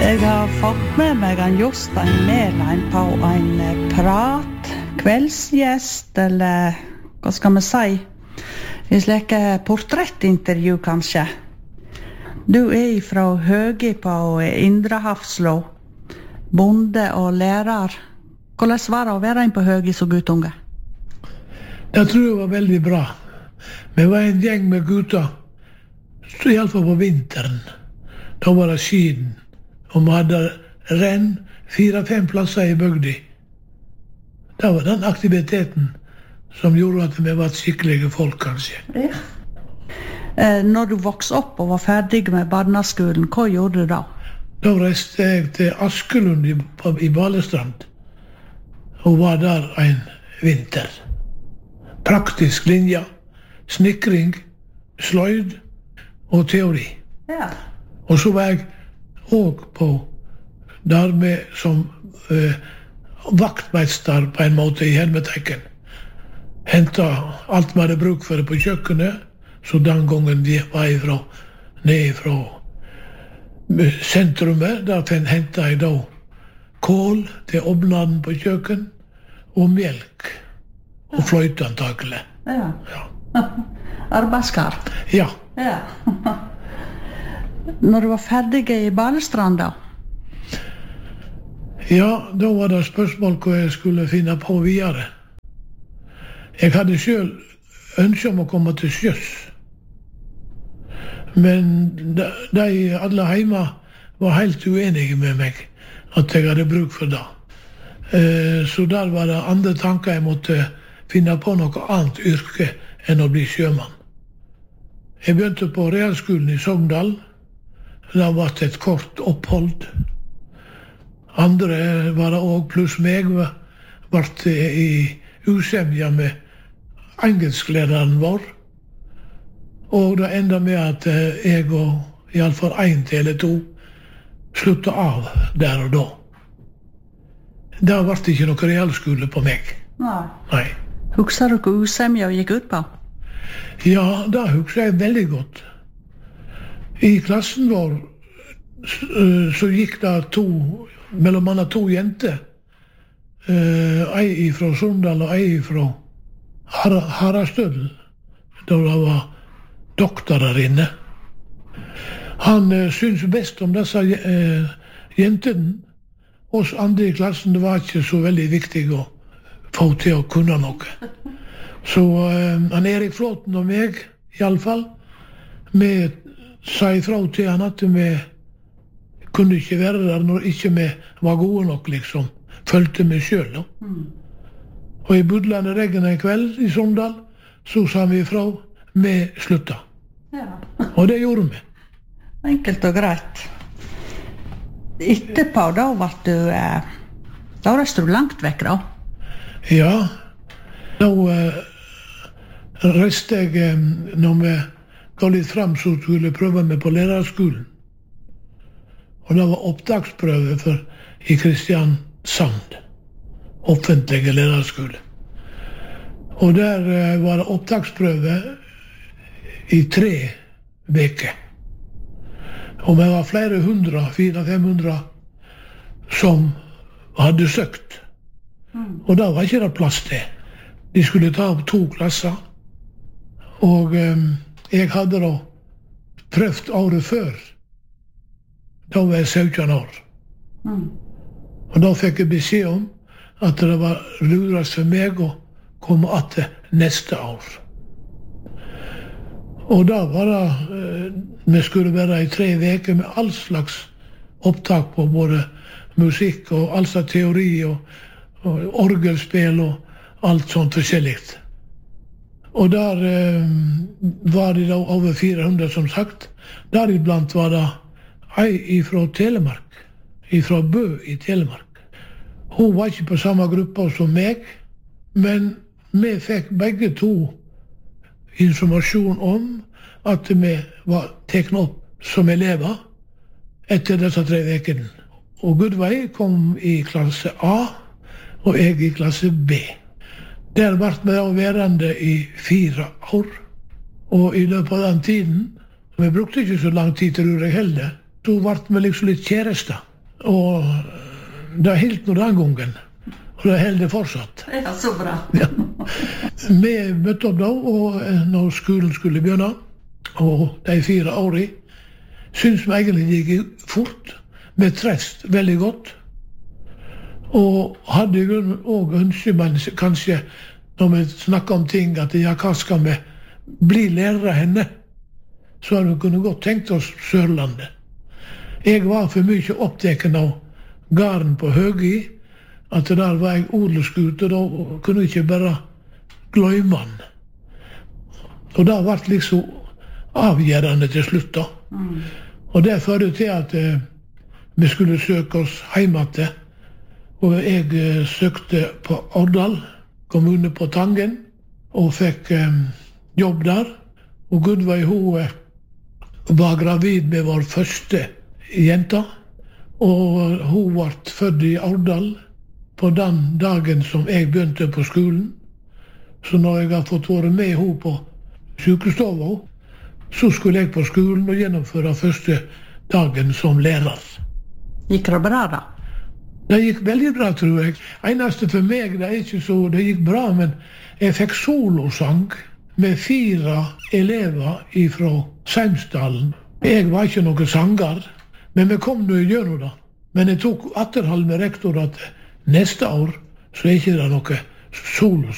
Jeg har fått med meg en Jostein Mæland på en prat, kveldsgjest, eller hva skal vi si, i slike portrettintervju kanskje. Du fra Høgi på Indre Hafslå, bonde og lærer. Hvordan var det å være inn på Høgi som guttunge? Jeg tror det var veldig bra. Vi var en gjeng med gutter, så i alle fall på vinteren. Da var det skiden. Og vi hadde renn 4-5 plasser i bygda. Det var den aktiviteten som gjorde at vi var skikkelige folk, kanskje. Ja. Når du vokste opp og var ferdig med barneskolen, hva gjorde du da? Da reiste jeg til Askelund i Balestrand og var der en vinter. Praktisk linje, snikring, sløyd og teori. Ja. Og så var jeg og på der med som vaktmeister på en måte i Helmetekken. Hentet alt vi hadde bruk for det på kjøkkenet, så den gangen vi var ned fra sentrumet, der hentet jeg da kål til ovnen på kjøkken, og melk, og fløyte antakelig. Ja. Arbeidskar. Ja. Ja. Når du var ferdig i Balestrand da? Ja, da var det spørsmål hva jeg skulle finne på videre. Jeg hadde selv ønske om å komme til sjøs. Men de alle hjemme var helt uenige med meg at jeg hadde bruk for det. Så der var det andre tanker jeg måtte finne på noe annet yrke enn å bli sjømann. Jeg begynte på realskolen i Sogndal. Det var et kort opphold. Andre var det også, pluss meg, var i usemja med engelsklæreren vår. Og det enda med at jeg og i alle fall 1 eller 2 sluttet av der og da. Det ble ikke noe realskole på meg. Nei. Husker du hva usemja gikk ut på? Ja, det husker jeg veldig godt. I klassen vår så gikk det mellom annet 2 jenter. Ei fra Sundal og ei fra Harastødel. Da det var doktorer inne. Han syntes best om disse jentene. Oss andre i klassen, det var ikke så veldig viktig å få til å kunne noe. Så han Erik Flåten og meg, i alle fall, vi sa ifra til han at vi kunne ikke være der når ikke vi var gode nok, liksom. Følte vi selv. Og i budlende regn en kveld i Sogndal, så sa vi ifra, vi slutta. Ja. Og det gjorde vi. Enkelt og greit. Etterpå, da reiste du langt vekk, da? Ja, da reiste jeg, når vi ga litt frem, så skulle jeg prøve meg på lærerskolen. Og det var opptaksprøve i Kristiansand, offentlige lærerskole. Og der var det opptaksprøve i 3 veker. Og vi var flere 400-500 som hadde søkt. Og da var ikke det plass til. De skulle ta opp 2 klasser. Og jeg hadde da prøvd året før. Da var jeg 17 år. Og da fikk jeg beskjed om at det var lurest for meg å komme etter neste år. Og da var det, vi skulle være i 3 veker med all slags opptak på både musikk og all slags teori og orgelspill og alt sånt forskjelligt. Og der var det da over 400 som sagt. Deriblant var det ei fra Telemark, fra Bø i Telemark. Hun var ikke på samme gruppe som meg, men vi fikk begge 2 informasjon om at vi var teknet opp som elever etter disse 3 vekene. Og Gudvei kom i klasse A, og jeg i klasse B. Der ble vi da værende i 4 år. Og i løpet av den tiden, vi brukte ikke så lang tid, tror jeg heller, så ble vi liksom litt kjærester. Og det helt nå den gangen. Og det holder fortsatt. Ja, så bra. Ja. Vi møtte opp da, og når skolen skulle begynne, og de 4 årene, synes vi egentlig det gikk fort. Vi trefst veldig godt. Og hadde jo også ønsket, men kanskje når vi snakker om ting, at ja, hva skal vi bli lærere henne? Så hadde vi kunne godt tenkt oss Sørlandet. Jeg var for mye opptatt av gården på Høgi, at der var jeg odelsgutt, og da kunne jeg ikke bare glemme han. Og det ble liksom avgjørende til slutt da. Og det førte til at vi skulle søke oss hjemme til. Og jeg søkte på Årdal, kommune på Tangen, og fikk jobb der. Og Gudveig, hun var gravid med vår første jenta, og hun ble født i Årdal på den dagen som jeg begynte på skolen. Så når jeg har fått være med henne på sykestova, så skulle jeg på skolen og gjennomføre første dagen som lærer. Gikk det bra da? Det gikk veldig bra, tror jeg. Eneste for meg, det er ikke så det gikk bra, men jeg fikk solosang med 4 elever fra Seimsdalen. Jeg var ikke noen sanger, men vi kom nå gjennom det. Men jeg tok atterhold med rektor at neste år så er ikke det noe solosang.